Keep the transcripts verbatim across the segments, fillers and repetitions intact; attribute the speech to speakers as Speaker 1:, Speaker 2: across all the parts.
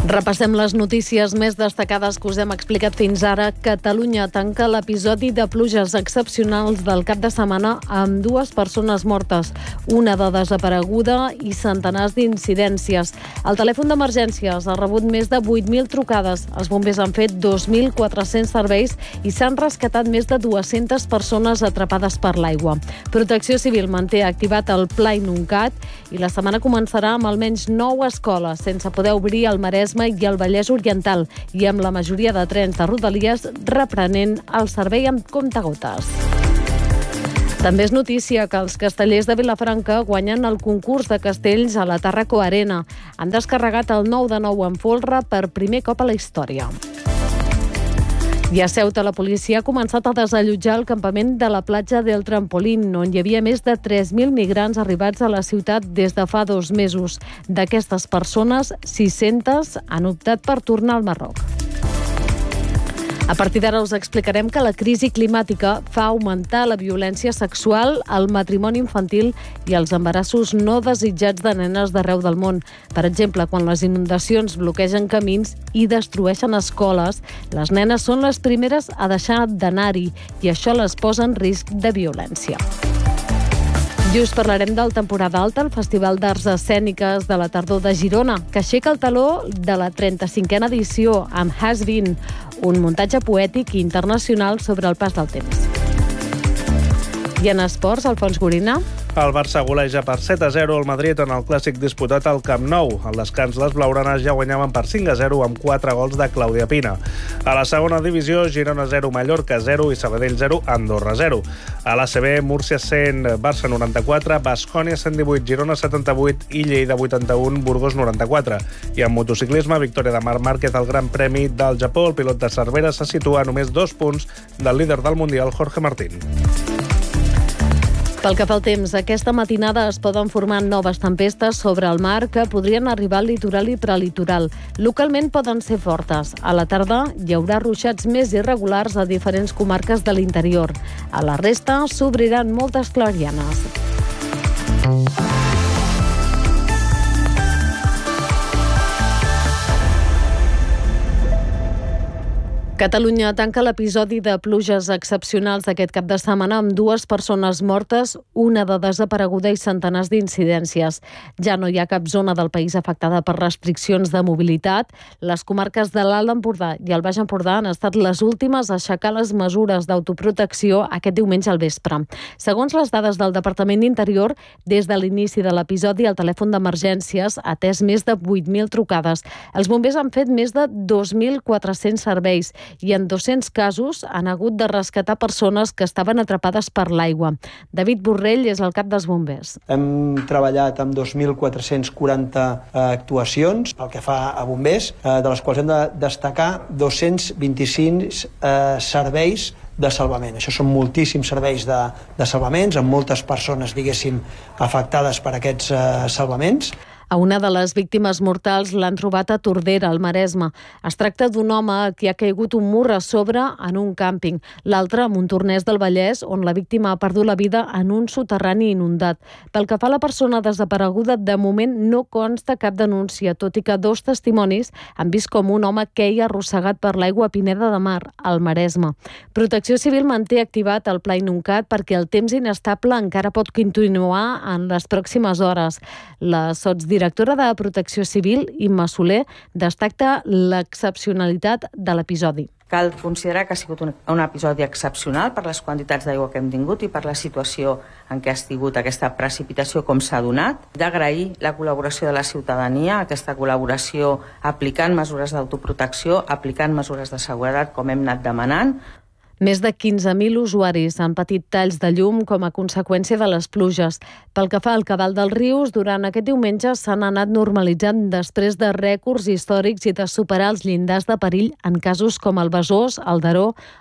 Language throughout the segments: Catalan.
Speaker 1: Repassem les notícies més destacades que us hem explicat fins ara. Catalunya tanca l'episodi de pluges excepcionals del cap de setmana amb dues persones mortes, una de desapareguda i centenars d'incidències. El telèfon d'emergències ha rebut més de vuit mil trucades. Els bombers han fet dos mil quatre-cents serveis i s'han rescatat més de dues-centes persones atrapades per l'aigua. Protecció Civil manté activat el Pla Inuncat i la setmana començarà amb almenys nou escoles sense poder obrir al Maresme i el Vallès Oriental i amb la majoria de trens de Rodalies reprenent el servei amb comptagotes. També és notícia que els castellers de Vilafranca guanyen el concurs de castells a la Tàrraco Arena. Han descarregat el nou de nou en folre per primer cop a la història. I a Ceuta, la policia ha començat a desallotjar el campament de la platja del Trampolín, on hi havia més de tres mil migrants arribats a la ciutat des de fa dos mesos. D'aquestes persones, sis-centes han optat per tornar al Marroc. A partir d'ara us explicarem que la crisi climàtica fa augmentar la violència sexual, el matrimoni infantil i els embarassos no desitjats de nenes d'arreu del món. Per exemple, quan les inundacions bloquegen camins i destrueixen escoles, les nenes són les primeres a deixar d'anar-hi i això les posa en risc de violència. I us parlarem del Temporada Alta, el Festival d'Arts Escèniques de la tardor de Girona, que aixeca el taló de la trenta-cinquena edició amb Has Been, un muntatge poètic i internacional sobre el pas del temps. I en esports, Alfons Gorina.
Speaker 2: El Barça goleja per set a zero el Madrid en el clàssic disputat al Camp Nou. Al descans, les blaugranes ja guanyaven per cinc a zero amb quatre gols de Clàudia Pina. A la segona divisió, Girona zero, Mallorca zero i Sabadell zero, Andorra zero. A l'A C B, Múrcia cent, Barça noranta-quatre, Baskonia cent divuit, Girona setanta-vuit i Lleida vuitanta-un, Burgos noranta-quatre. I en motociclisme, victòria de Marc Márquez al Gran Premi del Japó. El pilot de Cervera se situa a només dos punts del líder del Mundial, Jorge Martín.
Speaker 1: Pel que fa al temps, aquesta matinada es poden formar noves tempestes sobre el mar que podrien arribar al litoral i prelitoral. Localment poden ser fortes. A la tarda hi haurà ruixats més irregulars a diferents comarques de l'interior. A la resta s'obriran moltes clarianes. Catalunya tanca l'episodi de pluges excepcionals d'aquest cap de setmana amb dues persones mortes, una de desapareguda i centenars d'incidències. Ja no hi ha cap zona del país afectada per restriccions de mobilitat. Les comarques de l'Alt Empordà i el Baix Empordà han estat les últimes a aixecar les mesures d'autoprotecció aquest diumenge al vespre. Segons les dades del Departament d'Interior, des de l'inici de l'episodi, el telèfon d'emergències ha atès més de vuit mil trucades. Els bombers han fet més de dos mil quatre-cents serveis i en dos-cents casos han hagut de rescatar persones que estaven atrapades per l'aigua. David Borrell és el cap dels bombers.
Speaker 3: Hem treballat amb dos mil quatre-cents quaranta actuacions pel que fa a bombers, de les quals hem de destacar dos-cents vint-i-cinc eh, serveis de salvament. Això són moltíssims serveis de, de salvaments, amb moltes persones, diguéssim, afectades per aquests eh, salvaments.
Speaker 1: A una de les víctimes mortals l'han trobat a Tordera, al Maresme. Es tracta d'un home que ha caigut un mur a sobre en un càmping. L'altre, a Montornès del Vallès, on la víctima ha perdut la vida en un soterrani inundat. Pel que fa a la persona desapareguda, de moment no consta cap denúncia, tot i que dos testimonis han vist com un home queia arrossegat per l'aigua a Pineda de Mar, al Maresme. Protecció Civil manté activat el Pla Inuncat perquè el temps inestable encara pot continuar en les pròximes hores. La sotsdirectora directora de Protecció Civil, Imma Soler, destaca l'excepcionalitat de l'episodi.
Speaker 4: Cal considerar que ha sigut un, un episodi excepcional per les quantitats d'aigua que hem tingut i per la situació en què ha sigut aquesta precipitació com s'ha donat. D'agrair la col·laboració de la ciutadania, aquesta col·laboració aplicant mesures d'autoprotecció, aplicant mesures de seguretat com hem anat demanant.
Speaker 1: Més de quinze mil usuaris han patit talls de llum com a conseqüència de les pluges. Pel que fa al cabal dels rius, durant aquest diumenge s'han anat normalitzant després de rècords històrics i de superar els llindars de perill en casos com el Besòs, el Daró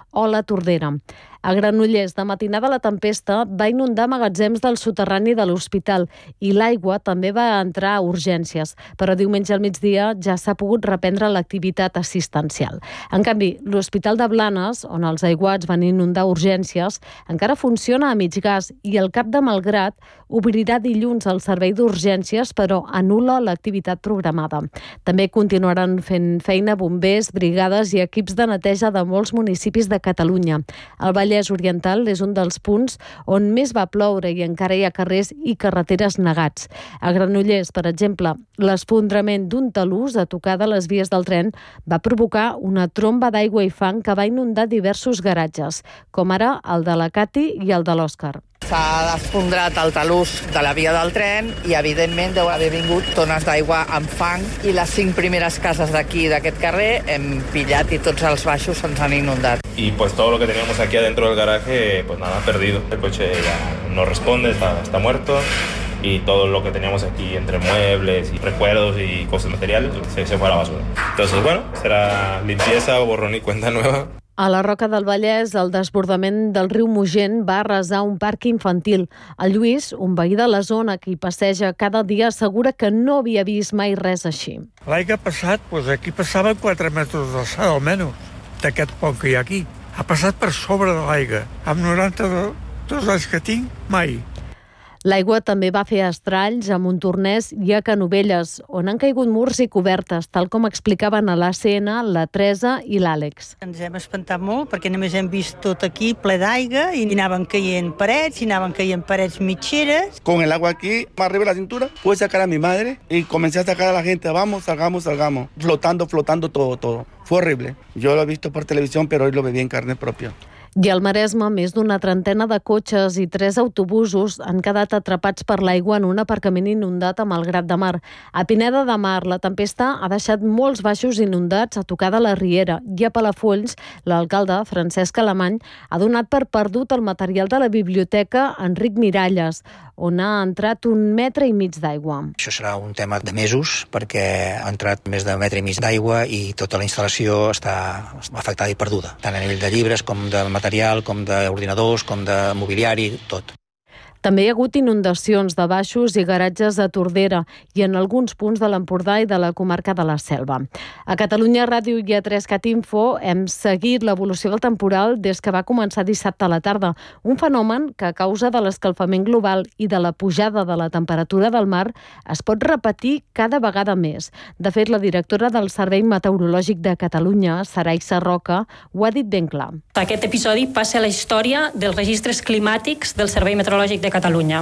Speaker 1: o la Tordera. A Granollers, de matinada la tempesta va inundar magatzems del soterrani de l'hospital i l'aigua també va entrar a urgències, però diumenge al migdia ja s'ha pogut reprendre l'activitat assistencial. En canvi, l'Hospital de Blanes, on els aiguats van inundar urgències, encara funciona a mig gas i el Cap de Malgrat obrirà dilluns el servei d'urgències, però anul·la l'activitat programada. També continuaran fent feina bombers, brigades i equips de neteja de molts municipis de Catalunya. El Vallès Oriental és un dels punts on més va ploure i encara hi ha carrers i carreteres negats. A Granollers, per exemple, l'esfondrament d'un talús a tocar de les vies del tren va provocar una tromba d'aigua i fang que va inundar diversos garatges, com ara el de la Cati i el de l'Òscar.
Speaker 5: S'ha desfondrat el talús de la via del tren i, evidentment, deu haver vingut tones d'aigua amb fang i les cinc primeres cases d'aquí, d'aquest carrer, hem pillat i tots els baixos se'ns han inundat.
Speaker 6: Y pues todo lo que teníamos aquí adentro del garaje, pues nada, perdido. El coche ya no responde, está, está muerto. Y todo lo que teníamos aquí entre muebles y recuerdos y cosas materiales se, se fue a la basura. Entonces, bueno, será limpieza, borrón y cuenta nueva.
Speaker 1: A la Roca del Vallès, el desbordament del riu Mogent va arrasar un parc infantil. El Lluís, un veí de la zona que hi passeja cada dia, assegura que no havia vist mai res així.
Speaker 7: L'any passat, doncs aquí passava quatre metres d'alçada, almenys, d'aquest pont que hi ha aquí. Ha passat per sobre de l'aigua. Amb noranta-dos anys que tinc, mai.
Speaker 1: L'aigua també va fer estralls a Montornès i a Canovelles, on han caigut murs i cobertes, tal com explicaven a l'A C N la Teresa i l'Àlex.
Speaker 8: Ens hem espantat molt perquè només hem vist tot aquí ple d'aigua i anaven caient parets, i anaven caient parets mitgeres.
Speaker 9: Con el agua aquí, más arriba de la cintura, pude sacar a mi madre y comencé a sacar a la gente, vamos, salgamos, salgamos, flotando, flotando todo, todo. Fue horrible. Yo lo he visto por televisión, pero hoy lo viví en carne propia.
Speaker 1: I al Maresme, més d'una trentena de cotxes i tres autobusos han quedat atrapats per l'aigua en un aparcament inundat a Malgrat de Mar. A Pineda de Mar, la tempesta ha deixat molts baixos inundats a tocar de la Riera, i a Palafolls, l'alcalde, Francesc Alemany, ha donat per perdut el material de la biblioteca Enric Miralles, on ha entrat un metre i mig d'aigua.
Speaker 10: Això serà un tema de mesos, perquè ha entrat més de metre i mig d'aigua i tota la instal·lació està afectada i perduda, tant a nivell de llibres com de material, com d'ordinadors, com de mobiliari, tot.
Speaker 1: També hi ha hagut inundacions de baixos i garatges a Tordera i en alguns punts de l'Empordà i de la comarca de la Selva. A Catalunya Ràdio i a tres cat info hem seguit l'evolució del temporal des que va començar dissabte a la tarda, un fenomen que a causa de l'escalfament global i de la pujada de la temperatura del mar es pot repetir cada vegada més. De fet, la directora del Servei Meteorològic de Catalunya, Sarai Sarroca, ho ha dit ben clar.
Speaker 11: Aquest episodi passa a la història dels registres climàtics del Servei Meteorològic de Catalunya.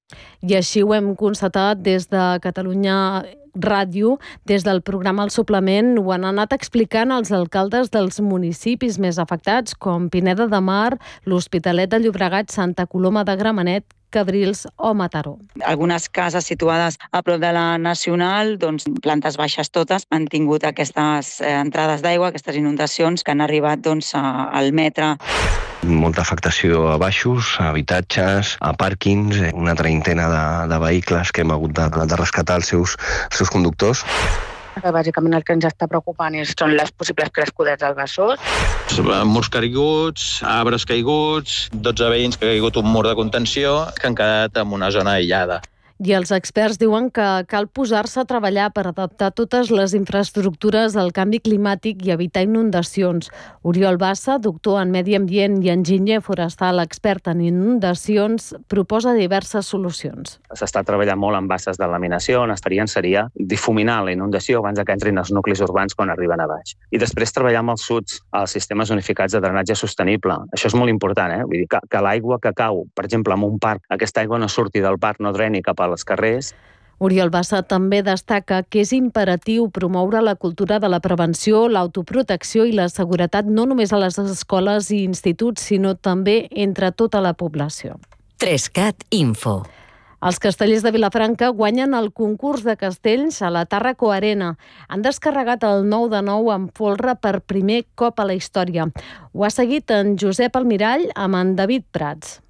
Speaker 1: I així ho hem constatat des de Catalunya Ràdio, des del programa El Suplement, ho han anat explicant els alcaldes dels municipis més afectats, com Pineda de Mar, l'Hospitalet de Llobregat, Santa Coloma de Gramenet, Cabrils o Mataró.
Speaker 12: Algunes cases situades a prop de la Nacional, doncs plantes baixes totes, han tingut aquestes entrades d'aigua, aquestes inundacions que han arribat doncs, al metre.
Speaker 13: Molta afectació a baixos, a habitatges, a pàrquings, una treintena de, de vehicles que hem hagut de, de rescatar els seus, els seus conductors.
Speaker 14: Bàsicament el que ens està preocupant són les possibles crescudes dels bassors.
Speaker 15: Murs caiguts, arbres caiguts, dotze veïns que ha caigut un mur de contenció que han quedat en una zona aïllada.
Speaker 1: I els experts diuen que cal posar-se a treballar per adaptar totes les infraestructures al canvi climàtic i evitar inundacions. Oriol Bassa, doctor en Medi Ambient i enginyer forestal expert en inundacions, proposa diverses solucions.
Speaker 16: S'està treballant molt en basses de laminació, on l'experiència seria difuminar la inundació abans que entrin els nuclis urbans quan arriben a baix. I després treballar amb els suds, als sistemes unificats de drenatge sostenible. Això és molt important, eh? Vull dir que, que l'aigua que cau, per exemple, en un parc, aquesta aigua no surti del parc, no dreni cap a als carrers.
Speaker 1: Oriol Bassa també destaca que és imperatiu promoure la cultura de la prevenció, l'autoprotecció i la seguretat no només a les escoles i instituts, sinó també entre tota la població.
Speaker 17: tres cat info.
Speaker 1: Els castellers de Vilafranca guanyen el concurs de castells a la Tàrraco Arena. Han descarregat el nou de nou amb folre per primer cop a la història. Ho ha seguit en Josep Almirall amb en David Prats.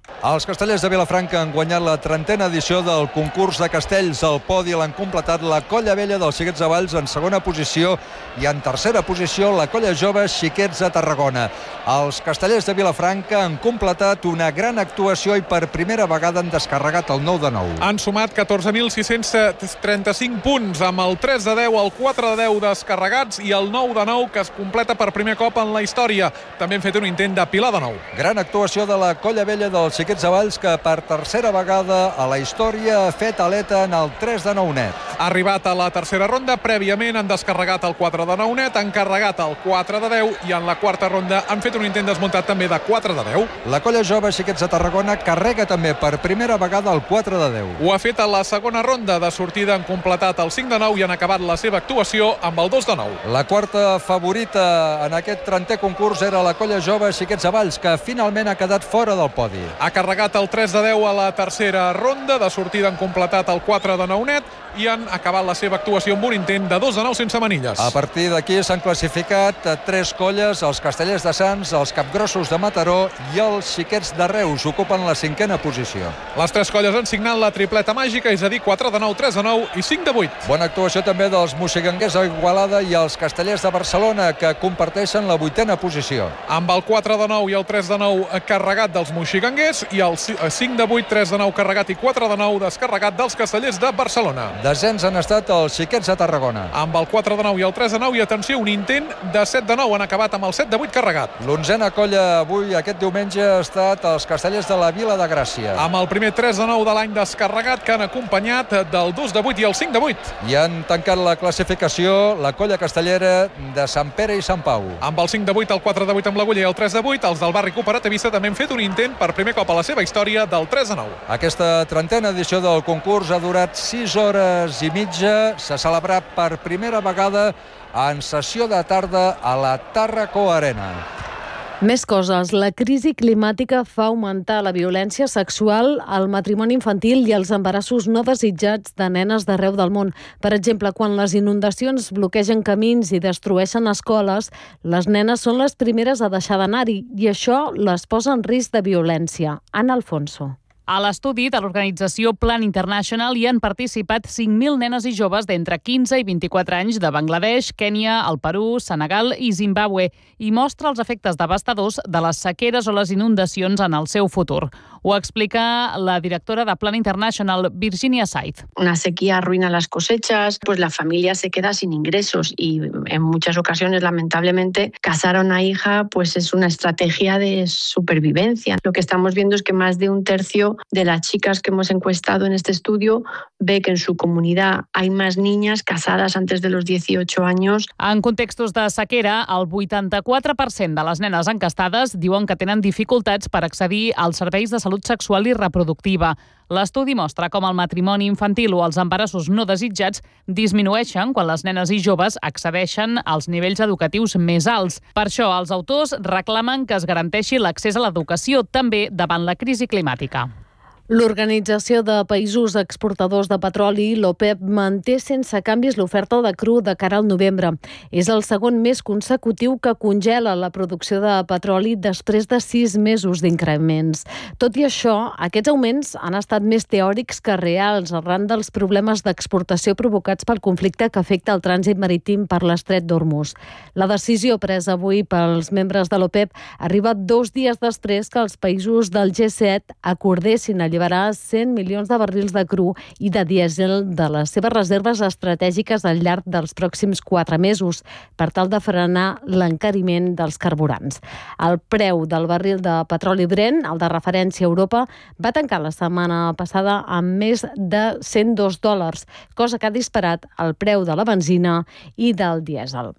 Speaker 18: Els castellers de Vilafranca han guanyat la trentena edició del concurs de castells. El podi l'han completat la Colla Vella dels Xiquets de Valls en segona posició i en tercera posició la Colla Jove Xiquets de Tarragona. Els castellers de Vilafranca han completat una gran actuació i per primera vegada han descarregat el nou de nou.
Speaker 19: Han sumat catorze mil sis-cents trenta-cinc punts amb el tres de deu, el quatre de deu descarregats i el nou de nou que es completa per primer cop en la història. També han fet un intent de pilar de nou.
Speaker 18: Gran actuació de la Colla Vella dels Xiquets de Valls que per tercera vegada a la història ha fet aleta en el tres de nou net.
Speaker 19: Ha arribat a la tercera ronda, prèviament han descarregat el quatre de nou net, han carregat el quatre de deu i en la quarta ronda han fet un intent desmuntat també de quatre de deu.
Speaker 18: La Colla Jove Xiquets de Tarragona carrega també per primera vegada el quatre de deu.
Speaker 19: Ho ha fet a la segona ronda, de sortida han completat el cinc de nou i han acabat la seva actuació amb el dos de nou.
Speaker 18: La quarta favorita en aquest trentè concurs era la Colla Jove Xiquets de Valls, que finalment ha quedat fora del podi.
Speaker 19: Ha carregat el tres de deu a la tercera ronda, de sortida han completat el quatre de nou net i han acabat la seva actuació amb un intent de dos de nou sense manilles.
Speaker 18: A partir d'aquí s'han classificat tres colles, els castellers de Sants, els capgrossos de Mataró i els xiquets de Reus. Ocupen la cinquena posició.
Speaker 19: Les tres colles han signat la tripleta màgica, és a dir, quatre de nou, tres de nou i cinc de vuit.
Speaker 18: Bona actuació també dels moxiganguers a Igualada i els castellers de Barcelona, que comparteixen la vuitena posició.
Speaker 19: Amb el quatre de nou i el tres de nou carregat dels moxiganguers i el cinc de vuit, tres de nou carregat i quatre de nou descarregat dels castellers de Barcelona.
Speaker 18: Desens han estat els xiquets de Tarragona.
Speaker 19: Amb el quatre de nou i el tres de nou i, atenció, un intent de set de nou. Han acabat amb el set de vuit carregat.
Speaker 18: L'onzena colla avui, aquest diumenge, ha estat els castellers de la Vila de Gràcia.
Speaker 19: Amb el primer tres de nou de l'any descarregat que han acompanyat del dos de vuit i el cinc de vuit.
Speaker 18: I han tancat la classificació la colla castellera de Sant Pere i Sant Pau.
Speaker 19: Amb el cinc de vuit, el quatre de vuit amb l'Agulla i el tres de vuit, els del barri cooperativista també han fet un intent per primer cop a la seva història del tres de nou.
Speaker 18: Aquesta trentena edició del concurs ha durat sis hores i mitja. S'ha celebrat per primera vegada en sessió de tarda a la Tàrraco Arena.
Speaker 1: Més coses. La crisi climàtica fa augmentar la violència sexual, el matrimoni infantil i els embarassos no desitjats de nenes d'arreu del món. Per exemple, quan les inundacions bloquegen camins i destrueixen escoles, les nenes són les primeres a deixar d'anar-hi i això les posa en risc de violència. Ana Alfonso.
Speaker 20: A l'estudi de l'organització Plan International hi han participat cinc mil nenes i joves d'entre quinze i vint-i-quatre anys de Bangladesh, Kènia, el Perú, Senegal i Zimbàbue i mostra els efectes devastadors de les sequeres o les inundacions en el seu futur. Ho explica la directora de Plan International, Virginia Said.
Speaker 21: Una sequía arruina las cosechas, pues la familia se queda sin ingresos y en muchas ocasiones, lamentablemente, casar a una hija pues es una estrategia de supervivencia. Lo que estamos viendo es que más de un tercio de las chicas que hemos encuestado en este estudio ve que en su comunidad hay más niñas casadas antes de los dieciocho años.
Speaker 20: En contextos de sequera, el vuitanta-quatre per cent de les nenes encastades diuen que tenen dificultats per accedir als serveis de salut sexual i reproductiva. L'estudi mostra com el matrimoni infantil o els embarassos no desitjats disminueixen quan les nenes i joves accedeixen als nivells educatius més alts. Per això, els autors reclamen que es garanteixi l'accés a l'educació també davant la crisi climàtica.
Speaker 1: L'Organització de Països Exportadors de Petroli, l'OPEP, manté sense canvis l'oferta de cru de cara al novembre. És el segon mes consecutiu que congela la producció de petroli després de sis mesos d'increments. Tot i això, aquests augments han estat més teòrics que reals arran dels problemes d'exportació provocats pel conflicte que afecta el trànsit marítim per l'estret d'Hormuz. La decisió presa avui pels membres de l'OPEP arriba dos dies després que els països del G set acordessin alliberar cent milions de barrils de cru i de dièsel de les seves reserves estratègiques al llarg dels pròxims quatre mesos per tal de frenar l'encariment dels carburants. El preu del barril de petroli Brent, el de referència a Europa, va tancar la setmana passada amb més de cent dos dòlars, cosa que ha disparat el preu de la benzina i del dièsel.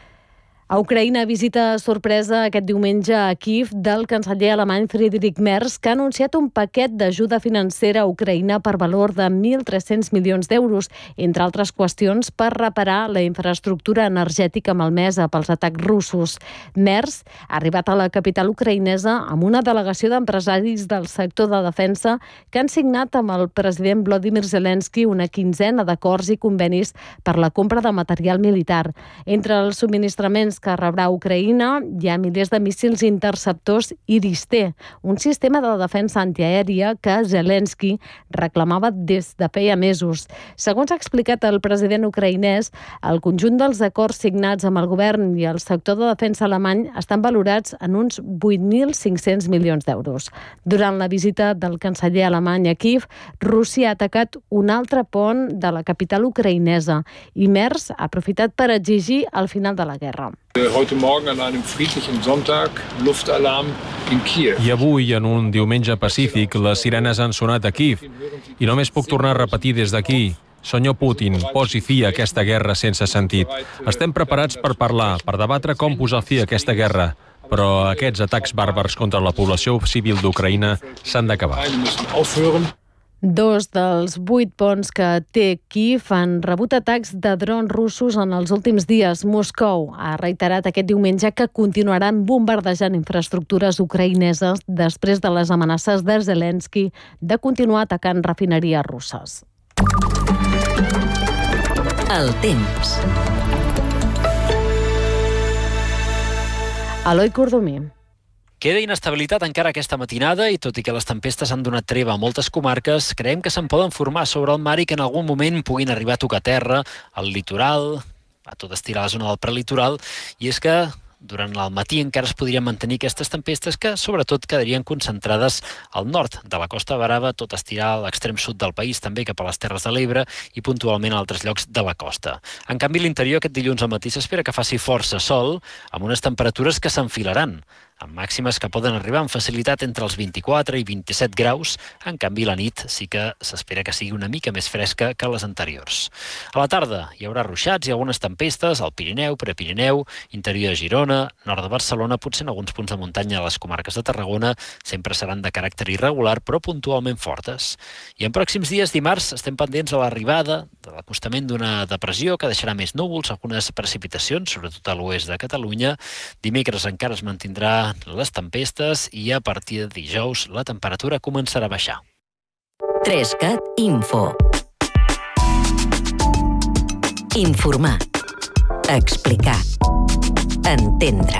Speaker 1: A Ucraïna, visita sorpresa aquest diumenge a Kíev del canceller alemany Friedrich Merz, que ha anunciat un paquet d'ajuda financera a Ucraïna per valor de mil tres-cents milions d'euros, entre altres qüestions per reparar la infraestructura energètica malmesa pels atacs russos. Merz ha arribat a la capital ucraïnesa amb una delegació d'empresaris del sector de defensa que han signat amb el president Volodymyr Zelensky una quinzena d'acords i convenis per la compra de material militar. Entre els subministraments temps que rebrà Ucraïna hi ha milers de míssils interceptors Iris-T, un sistema de defensa antiaèria que Zelensky reclamava des de feia mesos. Segons ha explicat el president ucraïnès, el conjunt dels acords signats amb el govern i el sector de defensa alemany estan valorats en uns vuit mil cinc-cents milions d'euros. Durant la visita del canceller alemany a Kíev, Rússia ha atacat un altre pont de la capital ucraïnesa i Merz ha aprofitat per exigir el final de la guerra.
Speaker 2: Heute Morgen an einem friedlichen Sonntag, Luftalarm in Kiev.
Speaker 22: I avui, en un diumenge pacífic, les sirenes han sonat a Kíev. I només puc tornar a repetir des d'aquí. Senyor Putin, posi fi a aquesta guerra sense sentit. Estem preparats per parlar, per debatre com posar fi a aquesta guerra. Però aquests atacs bàrbars contra la població civil d'Ucraïna s'han d'acabar.
Speaker 1: Dos dels vuit ponts que té Kíev han rebut atacs de drons russos en els últims dies. Moscou ha reiterat aquest diumenge que continuaran bombardejant infraestructures ucraïneses després de les amenaces de Zelensky de continuar atacant refineries russes.
Speaker 17: El temps.
Speaker 1: Eloi Cordomí.
Speaker 23: Queda inestabilitat encara aquesta matinada i tot i que les tempestes han donat treva a moltes comarques, creiem que se'n poden formar sobre el mar i que en algun moment puguin arribar a tocar terra, al litoral, a tot estirar la zona del prelitoral, i és que durant el matí encara es podrien mantenir aquestes tempestes que sobretot quedarien concentrades al nord de la Costa Brava, tot estirar a l'extrem sud del país, també cap a les Terres de l'Ebre i puntualment a altres llocs de la costa. En canvi, l'interior aquest dilluns al matí s'espera que faci força sol, amb unes temperatures que s'enfilaran, amb màximes que poden arribar amb facilitat entre els vint-i-quatre i vint-i-set graus. En canvi, la nit sí que s'espera que sigui una mica més fresca que les anteriors. A la tarda hi haurà ruixats i algunes tempestes al Pirineu, Prepirineu, interior de Girona, nord de Barcelona, potser en alguns punts de muntanya a les comarques de Tarragona, sempre seran de caràcter irregular, però puntualment fortes. I en pròxims dies, dimarts, estem pendents de l'arribada, de l'acostament d'una depressió que deixarà més núvols, algunes precipitacions, sobretot a l'oest de Catalunya. Dimecres encara es mantindrà les tempestes i a partir de dijous la temperatura començarà a baixar.
Speaker 17: Trescat Info. Informar. Explicar. Entendre.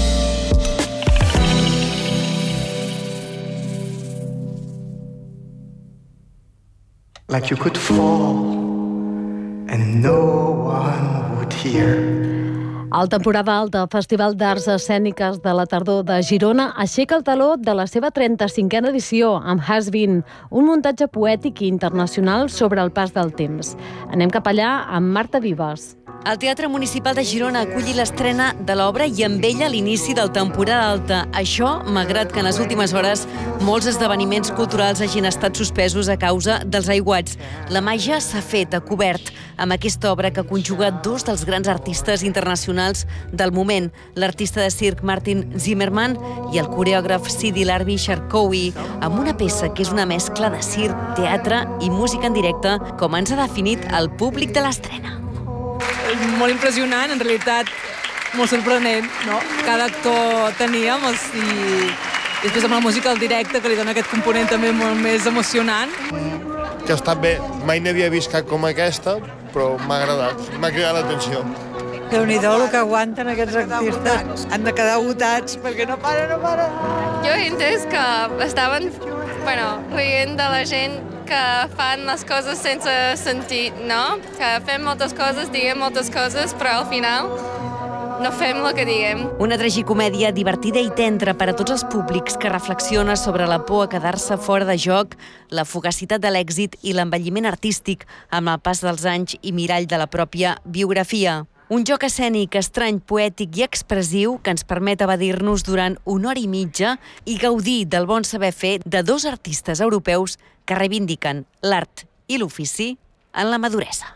Speaker 24: Like you could fall and no one would hear.
Speaker 1: El temporada alta Festival d'Arts Escèniques de la Tardor de Girona aixeca el taló de la seva trenta-cinquena edició amb Has Been, un muntatge poètic i internacional sobre el pas del temps. Anem cap allà amb Marta Vives.
Speaker 25: El Teatre Municipal de Girona aculli l'estrena de l'obra i amb ella l'inici del temporada alta. Això, malgrat que en les últimes hores molts esdeveniments culturals hagin estat suspesos a causa dels aiguats. La màgia s'ha fet a cobert amb aquesta obra que conjuga dos dels grans artistes internacionals del moment, l'artista de circ Martin Zimmerman i el coreògraf Sidi Larbi Sharkowi, amb una peça que és una mescla de circ, teatre i música en directe, com ens ha definit el públic de l'estrena.
Speaker 26: Molt impressionant, en realitat molt sorprenent, no? Cada actor teníem i després amb la música al directe que li dona aquest component també molt més emocionant.
Speaker 27: Que ha estat bé, mai n'havia vist cap com aquesta, però m'ha agradat, m'ha cridat l'atenció.
Speaker 28: Déu-n'hi-do el que aguanten aquests artistes. Han de quedar agotats perquè no para, no para.
Speaker 29: Jo he entès que estaven, bueno, rient de la gent que fan les coses sense sentit, no? Que fem moltes coses, diguem moltes coses, però al final no fem el que diguem.
Speaker 25: Una tragicomèdia divertida i tendra per a tots els públics que reflexiona sobre la por a quedar-se fora de joc, la fugacitat de l'èxit i l'envelliment artístic amb el pas dels anys i mirall de la pròpia biografia. Un joc escènic estrany, poètic i expressiu que ens permet evadir-nos durant una hora i mitja i gaudir del bon saber fer de dos artistes europeus que reivindiquen l'art i l'ofici en la maduresa.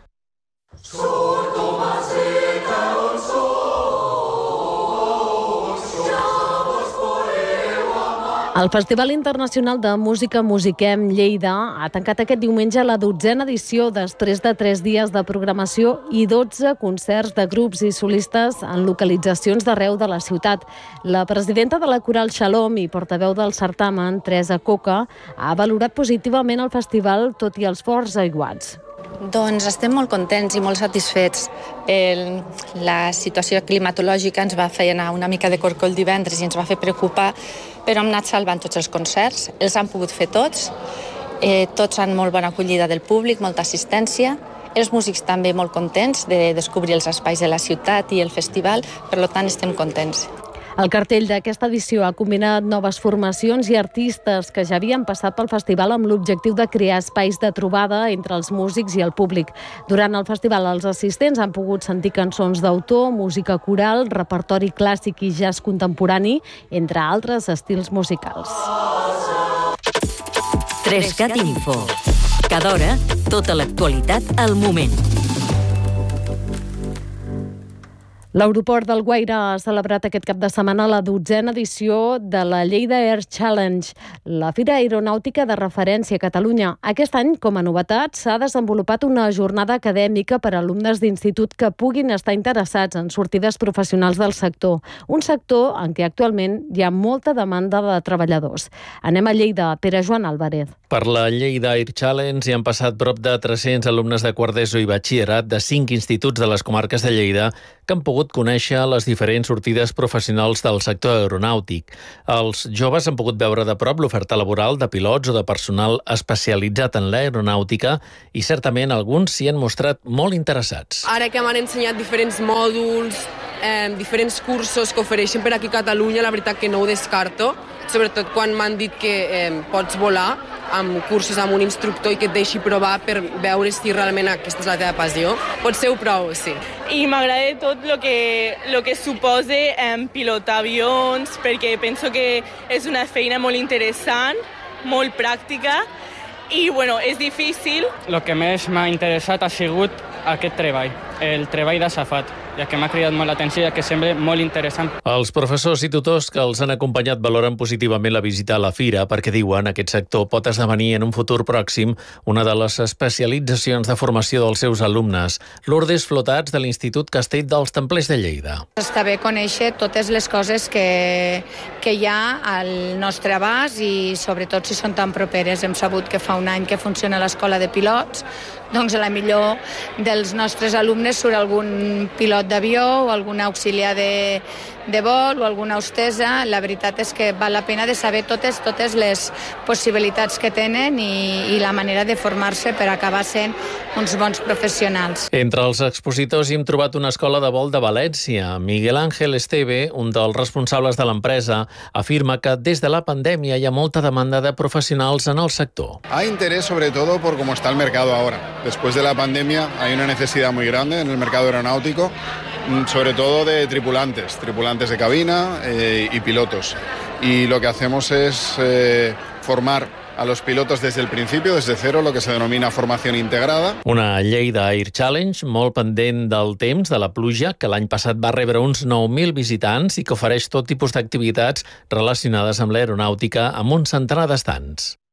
Speaker 1: El Festival Internacional de Música Musiquem Lleida ha tancat aquest diumenge la dotzena edició després de tres dies de programació i dotze concerts de grups i solistes en localitzacions d'arreu de la ciutat. La presidenta de la Coral Shalom i portaveu del certamen, Teresa Coca, ha valorat positivament el festival tot i els forts aiguats.
Speaker 3: Doncs estem molt contents i molt satisfets. El, la situació climatològica ens va fer anar una mica de corcoll divendres i ens va fer preocupar, però hem anat salvant tots els concerts, els han pogut fer tots, eh, tots han molt bona acollida del públic, molta assistència, els músics també molt contents de descobrir els espais de la ciutat i el festival, per tant estem contents.
Speaker 1: El cartell d'aquesta edició ha combinat noves formacions i artistes que ja havien passat pel festival amb l'objectiu de crear espais de trobada entre els músics i el públic. Durant el festival, els assistents han pogut sentir cançons d'autor, música coral, repertori clàssic i jazz contemporani, entre altres estils musicals.
Speaker 17: Trescat Info. Cada hora, tota l'actualitat al moment.
Speaker 1: L'aeroport d'Alguaire ha celebrat aquest cap de setmana la dotzena edició de la Lleida Air Challenge, la fira aeronàutica de referència a Catalunya. Aquest any, com a novetat, s'ha desenvolupat una jornada acadèmica per a alumnes d'institut que puguin estar interessats en sortides professionals del sector, un sector en què actualment hi ha molta demanda de treballadors. Anem a Lleida, Pere Joan Álvarez.
Speaker 4: Per la Lleida Air Challenge hi han passat prop de tres-cents alumnes de quart d'ESO i batxillerat de cinc instituts de les comarques de Lleida que han pogut conèixer les diferents sortides professionals del sector aeronàutic. Els joves han pogut veure de prop l'oferta laboral de pilots o de personal especialitzat en l'aeronàutica i certament alguns s'hi han mostrat molt interessats.
Speaker 5: Ara que m'han ensenyat diferents mòduls, eh, diferents cursos que ofereixen per aquí a Catalunya, la veritat que no ho descarto, sobretot quan m'han dit que eh, pots volar amb cursos amb un instructor i que et deixi provar per veure si realment aquesta és la teva passió. Potser ho provo, sí.
Speaker 6: I m'agrada tot el que, lo que suposa eh, pilotar avions, perquè penso que és una feina molt interessant, molt pràctica, i bueno, és difícil.
Speaker 7: El que més m'ha interessat ha sigut aquest treball, el treball d'azafat, ja que m'ha cridat molt l'atenció, ja que sembla molt interessant.
Speaker 4: Els professors i tutors que els han acompanyat valoren positivament la visita a la fira perquè diuen aquest sector pot esdevenir en un futur pròxim una de les especialitzacions de formació dels seus alumnes. Lourdes Flotats, de l'Institut Castell dels Templers de Lleida.
Speaker 8: Està bé conèixer totes les coses que, que hi ha al nostre abast i sobretot si són tan properes. Hem sabut que fa un any que funciona l'escola de pilots, doncs a la millor dels nostres alumnes surt algun pilot d'avió o algun auxiliar de, de vol o alguna hostessa. La veritat és que val la pena de saber totes, totes les possibilitats que tenen i, i la manera de formar-se per acabar sent uns bons professionals.
Speaker 4: Entre els expositors hi hem trobat una escola de vol de València. Miguel Ángel Esteve, un dels responsables de l'empresa, afirma que des de la pandèmia hi ha molta demanda de professionals en el sector.
Speaker 9: Hay interés sobre todo por cómo está el mercado ahora. Después de la pandemia hay una necesidad muy grande en el mercado aeronáutico, sobre todo de tripulantes, tripulantes de cabina eh, y pilotos. Y lo que hacemos es eh, formar a los pilotos desde el principio, desde cero, lo que se denomina formación integrada.
Speaker 4: Una Lleida Air Challenge molt pendent del temps, de la pluja, que l'any passat va rebre uns nou mil visitants i que ofereix tot tipus d'activitats relacionades amb l'aeronàutica amb un centenar d'estants.